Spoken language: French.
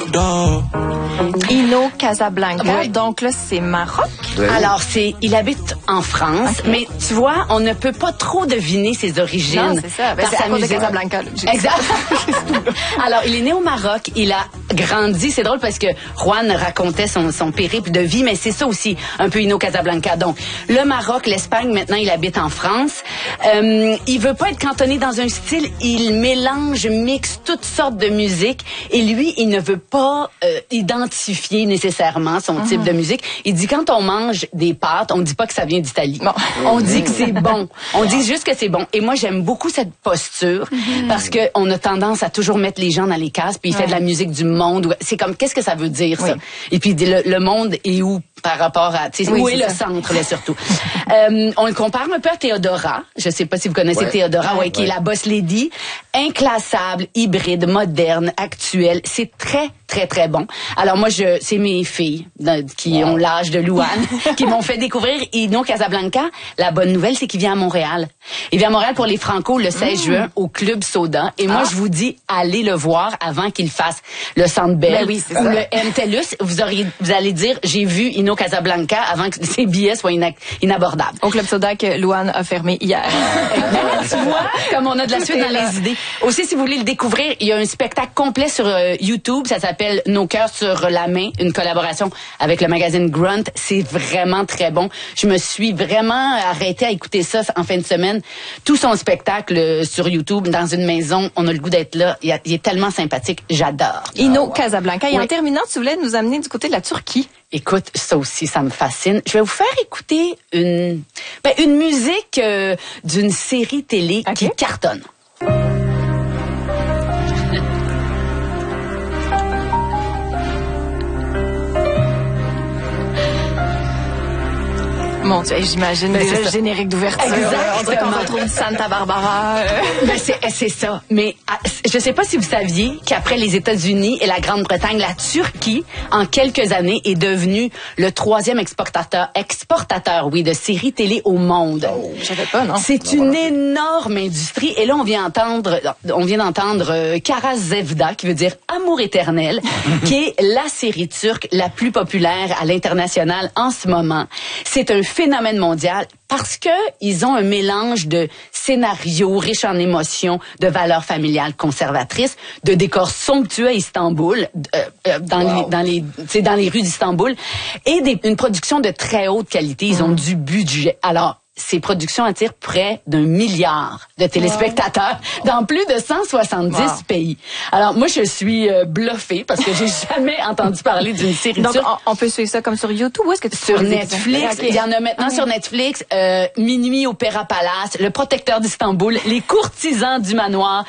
Ino Casablanca, donc là, c'est Maroc. Alors, il habite en France, mais tu vois, on ne peut pas trop deviner ses origines. Non, c'est ça. Ben, c'est à cause de Casablanca. Exact. Alors, il est né au Maroc, il a grandi. C'est drôle parce que Juan racontait son périple de vie, mais c'est ça aussi, un peu Ino Casablanca. Donc, le Maroc, l'Espagne, maintenant, il habite en France. Il veut pas être cantonné dans un style. Il mixe toutes sortes de musique. Et lui, il ne veut pas identifier nécessairement son type de musique. Il dit, quand on mange des pâtes, on dit pas que ça vient d'Italie. Bon. On dit que c'est bon. On dit juste que c'est bon. Et moi, j'aime beaucoup cette posture parce que on a tendance à toujours mettre les gens dans les cases, puis il fait de la musique du monde. C'est comme, qu'est-ce que ça veut dire, ça? Et puis, le monde est où par rapport à, où est le centre, là, surtout? On le compare un peu à Théodora. Je sais pas si vous connaissez Théodora, qui est la boss lady. Inclassable, hybride, moderne, actuelle. C'est très, très, très bon. Alors moi, c'est mes filles qui ont l'âge de Louane qui m'ont fait découvrir Ino Casablanca. La bonne nouvelle, c'est qu'il vient à Montréal. Il vient à Montréal pour les Franco le 16 juin au Club Soda. Et moi, je vous dis, allez le voir avant qu'il fasse le Centre Bell ou le MTLUS. Vous allez dire, j'ai vu Ino Casablanca avant que ses billets soient inabordables. Au Club Soda que Louane a fermé hier. Tu vois, comme on a de la suite dans les idées. Aussi, si vous voulez le découvrir, il y a un spectacle complet sur YouTube. Ça s'appelle Nos cœurs sur la main, une collaboration avec le magazine Grunt. C'est vraiment très bon. Je me suis vraiment arrêtée à écouter ça en fin de semaine. Tout son spectacle sur YouTube, dans une maison, on a le goût d'être là. Il est tellement sympathique. J'adore. Ino Casablanca. Et en terminant, tu voulais nous amener du côté de la Turquie. Écoute, ça aussi, ça me fascine. Je vais vous faire écouter une musique d'une série télé qui cartonne. Mon Dieu, j'imagine déjà le générique d'ouverture. On dirait qu'on retrouve Santa Barbara. Ben c'est ça. Mais je sais pas si vous saviez qu'après les États-Unis et la Grande-Bretagne, la Turquie, en quelques années, est devenue le 3e exportateur, de séries télé au monde. Oh, je savais pas, non? C'est une énorme industrie. Et là, on vient d'entendre Kara Zevda, qui veut dire amour éternel, qui est la série turque la plus populaire à l'international en ce moment. C'est un phénomène mondial parce que ils ont un mélange de scénarios riches en émotions, de valeurs familiales conservatrices, de décors somptueux à Istanbul, dans les rues d'Istanbul, et une production de très haute qualité. Ils ont du budget. Alors, ces productions attirent près d'1 milliard de téléspectateurs dans plus de 170 pays. Alors, moi, je suis bluffée parce que j'ai jamais entendu parler d'une série Donc, turque. on peut suivre ça comme sur YouTube ou est-ce que tu sur Netflix? Il y en a maintenant sur Netflix. Minuit Opéra Palace, Le Protecteur d'Istanbul, Les Courtisans du Manoir,